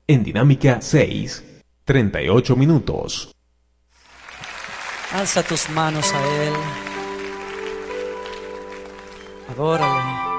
En Dinámica 6, 38 minutos. Alza tus manos a Él. Adórale.